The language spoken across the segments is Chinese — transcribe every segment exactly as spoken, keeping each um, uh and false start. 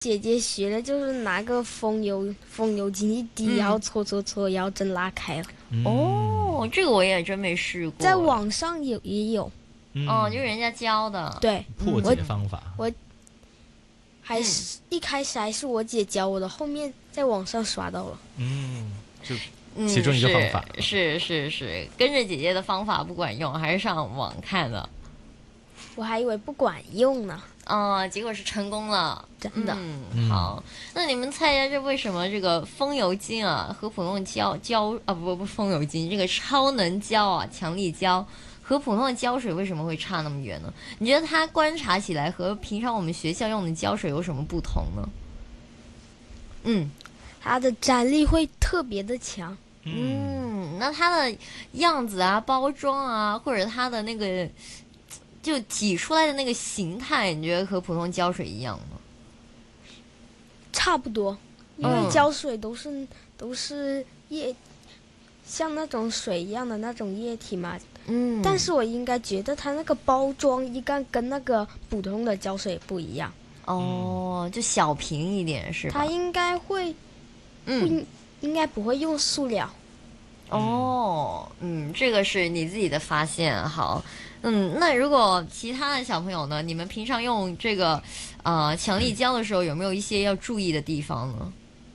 姐姐学的就是拿个风油风油精一滴， 嗯然后搓搓搓，然后针拉开了。 嗯哦，这个我也真没试过。 在网上有也有， 嗯哦，就是人家教的。 对， 破解方法。 我还是、一开始还是我姐教我的，后面在网上刷到了。 嗯，就嗯其中一个方法。 是是是是，跟着姐姐的方法不管用，还是上网看的。 我还以为不管用呢， 哦，结果是成功了， 真的。 嗯，好，那你们猜一下，这为什么这个风油精啊和普通的胶胶啊不不不风油精，这个超能胶啊强力胶和普通的胶水为什么会差那么远呢？你觉得它观察起来和平常我们学校用的胶水有什么不同呢？嗯它的粘力会特别的强。 嗯，那它的样子啊、包装啊，或者它的那个就挤出来的那个形态，你觉得和普通胶水一样吗？ 差不多，因嗯为胶水都是、都是液，像那种水一样的那种液体嘛。 嗯， 但是我应该觉得它那个包装应该跟那个普通的胶水不一样， 哦，就小瓶一点是吧？ 它应该会， 嗯， 应应该不会用塑料。 哦，嗯，这个是你自己的发现，好。嗯，那如果其他的小朋友呢？你们平常用这个呃强力胶的时候，有没有一些要注意的地方呢？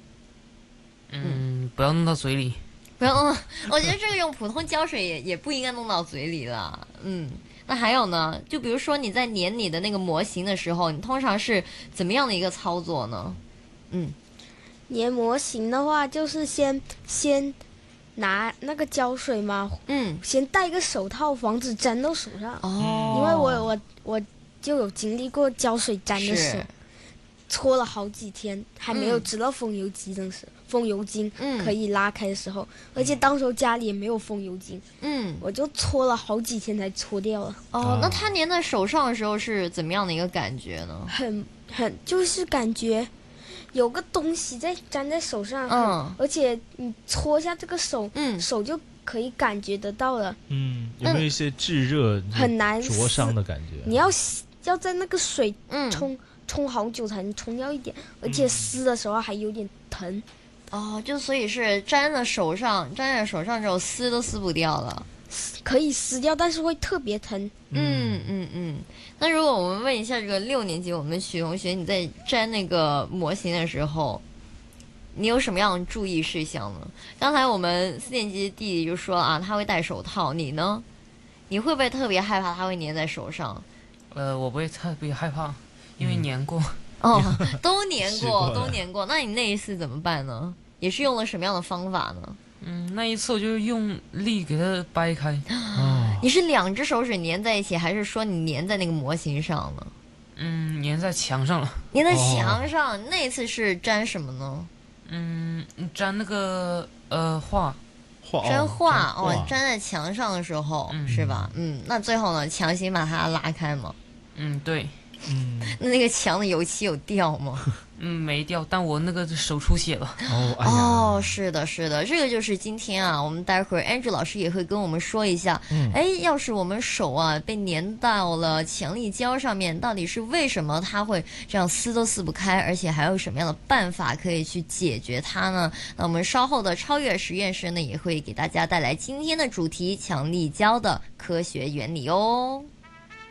嗯，不要弄到嘴里。 不要弄，我觉得这个用普通胶水也也不应该弄到嘴里了。嗯，那还有呢？就比如说你在粘你的那个模型的时候，你通常是怎么样的一个操作呢？嗯粘模型的话，就是先先拿那个胶水嘛， 嗯， 先戴个手套，防止粘到手上。 哦， 因为我我我就有经历过胶水粘的手是， 搓了好几天，还没有嗯知道风油精的时风油精嗯可以拉开的时候，而且当时候家里也没有风油精， 嗯我就搓了好几天才搓掉了， 哦，那它粘在手上的时候是怎么样的一个感觉呢？ 很很就是感觉有个东西在粘在手上， 嗯而且你搓一下这个手， 嗯手就可以感觉得到了， 嗯，有没有一些炙热、 很难灼伤的感觉？ 你要要在那个水嗯， 冲冲好久才能冲掉一点，而且撕的时候还有点疼。 哦，就所以是粘在手上，粘在手上之后撕都撕不掉了。 可以撕掉，但是会特别疼。 嗯嗯嗯。那如果我们问一下这个六年级我们许同学，你在粘那个模型的时候，你有什么样的注意事项呢？刚才我们四年级的弟弟就说了啊，他会戴手套，你呢？你会不会特别害怕它会粘在手上？ 呃，我不会特别害怕，因为粘过。 哦，都粘过， 试过了都粘过。那你那一次怎么办呢？也是用了什么样的方法呢？ 嗯，那一次我就用力给它掰开。 哦， 你是两只手指粘在一起，还是说你粘在那个模型上呢？ 嗯，粘在墙上了。 粘在墙上，那一次是粘什么呢？ 嗯，粘那个呃画。 画粘画哦， 哦，粘在墙上的时候、 嗯是吧？嗯，那最后呢，强行把它拉开吗？ 嗯，对。 嗯， 那那个墙的油漆有掉吗？ 嗯，没掉，但我那个手出血了。 哦，哎呀， 哦，是的，是的，这个就是今天啊，我们待会儿 Andrew 老师也会跟我们说一下， 嗯哎，要是我们手啊被粘到了强力胶上面，到底是为什么它会这样撕都撕不开，而且还有什么样的办法可以去解决它呢？那我们稍后的超越实验室呢，也会给大家带来今天的主题——强力胶的科学原理哦。